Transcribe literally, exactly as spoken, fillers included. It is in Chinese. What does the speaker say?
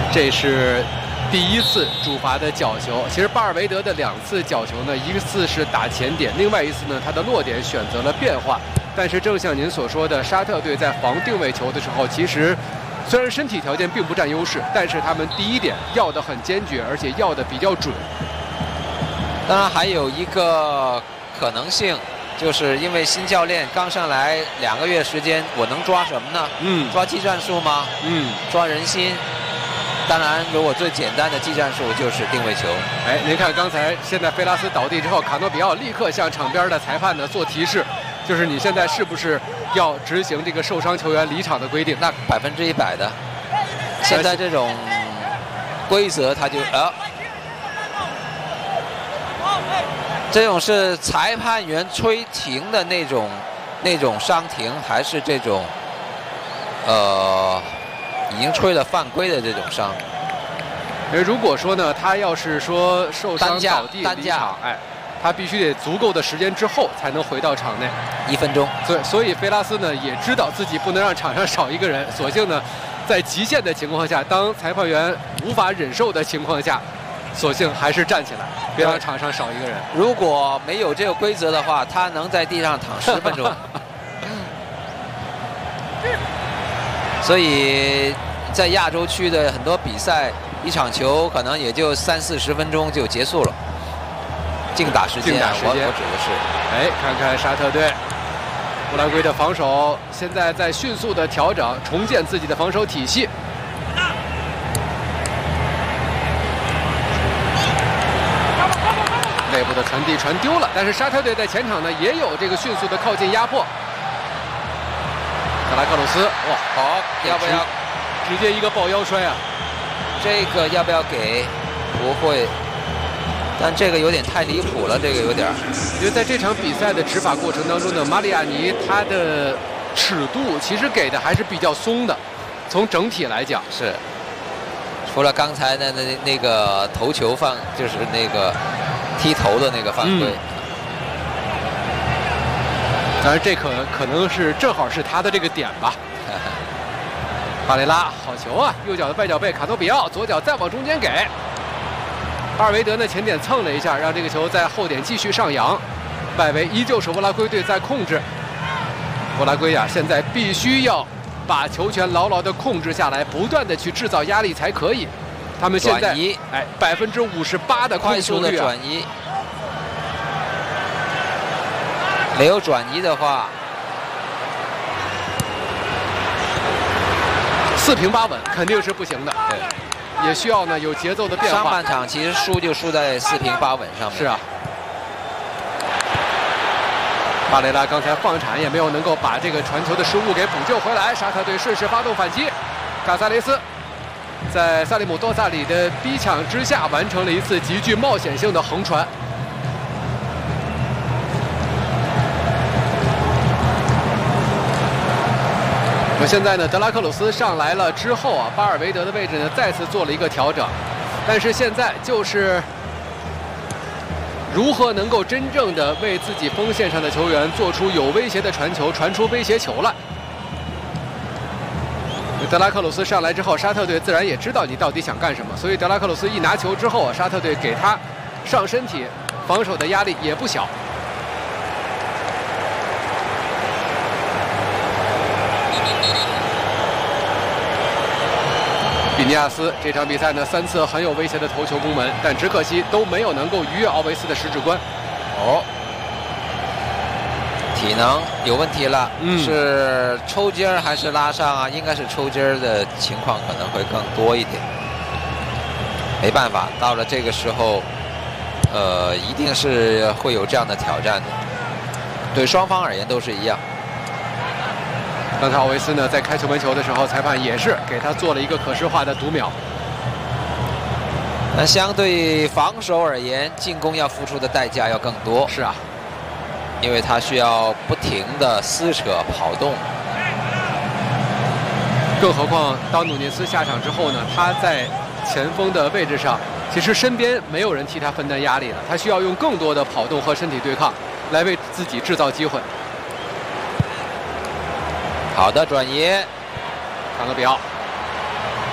这是第一次主罚的角球。其实巴尔维德的两次角球呢，一次是打前点，另外一次呢，他的落点选择了变化。但是正像您所说的，沙特队在防定位球的时候，其实虽然身体条件并不占优势，但是他们第一点要的很坚决，而且要的比较准。 当然还有一个可能性，就是因为新教练刚上来两个月时间，我能抓什么呢？ 嗯， 抓技战术吗？ 嗯， 抓人心。当然，如果最简单的技战术就是定位球。 哎，您看刚才现在菲拉斯倒地之后，卡诺比奥立刻向场边的裁判呢做提示，就是你现在是不是要执行这个受伤球员离场的规定？ 那百分之一百的。现在这种规则，他就啊，这种是裁判员吹停的那种那种伤停，还是这种呃？已经吹了犯规的这种伤。 如果说呢，他要是说受伤倒地离场，哎，他必须得足够的时间之后才能回到场内， 一分钟。 所以，所以菲拉斯呢也知道自己不能让场上少一个人，索性呢，在极限的情况下，当裁判员无法忍受的情况下，索性还是站起来，别让场上少一个人。 如果没有这个规则的话，他能在地上躺十分钟。所以在亚洲区的很多比赛，一场球可能也就三四十分钟就结束了。竞打时间， 竞打时间， 我我指的是。 哎，看看沙特队，乌拉圭的防守现在在迅速的调整，重建自己的防守体系。内部的传递传丢了，但是沙特队在前场呢也有这个迅速的靠近压迫。德拉克鲁斯，哇， 好，要不要直接一个抱腰摔啊？ 这个要不要给？不会，但这个有点太离谱了，这个有点。 因为在这场比赛的执法过程当中呢，马里亚尼他的尺度其实给的还是比较松的，从整体来讲是。除了刚才的那那个头球犯，就是那个踢头的那个犯规。嗯， 当然，这可可能是正好是他的这个点吧。巴雷拉，好球啊！右脚的外脚背，卡托比奥左脚再往中间给。阿尔维德呢前点蹭了一下，让这个球在后点继续上扬。外围依旧是乌拉圭队在控制。乌拉圭呀、啊，现在必须要把球权牢牢地控制下来，不断地去制造压力才可以。他们现在哎百分之五十八的控球率、啊、 快速的转移。没有转移的话， 四平八稳肯定是不行的。对，也需要呢有节奏的变化。 上半场其实输就输在四平八稳上面。 是啊。巴雷拉刚才放铲也没有能够把这个传球的失误给补救回来，沙特队顺势发动反击。卡萨雷斯在萨利姆多萨里的逼抢之下，完成了一次极具冒险性的横传。那现在呢，德拉克鲁斯上来了之后啊，巴尔维德的位置呢再次做了一个调整，但是现在就是如何能够真正的为自己锋线上的球员做出有威胁的传球，传出威胁球来。德拉克鲁斯上来之后，沙特队自然也知道你到底想干什么，所以德拉克鲁斯一拿球之后啊，沙特队给他上身体防守的压力也不小。比尼亚斯这场比赛呢，三次很有威胁的头球攻门，但只可惜都没有能够逾越奥维斯的十指关。 哦，体能有问题了，嗯、是抽筋儿还是拉伤啊？应该是抽筋儿的情况可能会更多一点。没办法，到了这个时候，呃，一定是会有这样的挑战的。对双方而言都是一样。 刚才奥维斯呢，在开球门球的时候，裁判也是给他做了一个可视化的读秒。 那相对防守而言，进攻要付出的代价要更多。 是啊， 因为他需要不停的撕扯跑动。 更何况，当努涅斯下场之后呢，他在前锋的位置上，其实身边没有人替他分担压力了，他需要用更多的跑动和身体对抗，来为自己制造机会。 好的转移， 卡诺比奥